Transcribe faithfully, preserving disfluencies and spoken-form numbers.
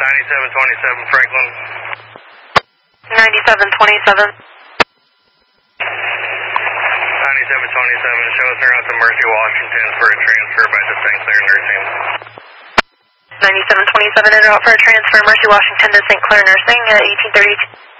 ninety-seven twenty-seven Franklin. ninety-seven twenty-seven. ninety-seven twenty-seven, shows her out to Mercy, Washington for a transfer by the Saint Clair Nursing. ninety-seven twenty-seven, en route for a transfer, Mercy, Washington to Saint Clair Nursing at eighteen thirty-two.